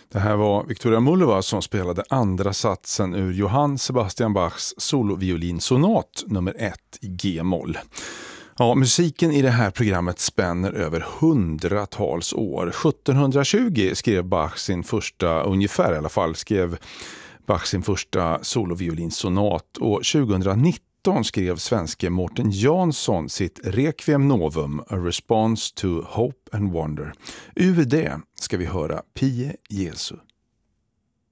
Det här var Victoria Mullova som spelade andra satsen ur Johann Sebastian Bachs soloviolinsonat nummer 1 i G-moll. Ja, musiken i det här programmet spänner över hundratals år. 1720 skrev Bach sin första, ungefär i alla fall, skrev Bach sin första soloviolinsonat och 2019 skrev svenske Mårten Jansson sitt Requiem Novum, A Response to Hope and Wonder. Ur det ska vi höra Pie Jesu.